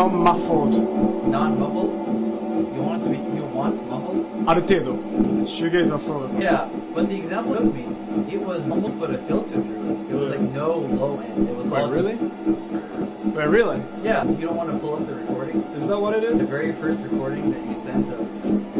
non-muffled. Non-mumbled? You want it to be, you want mumbled? ある程度。シューゲイザーそうだから。 Yeah, but the example you showed me, it was mumbled but a filter through it. It was like no low end. It was all Wait, really? just- Wait, really? Yeah, you don't want to pull up the recording. Is that what it is? The very first recording that you sent of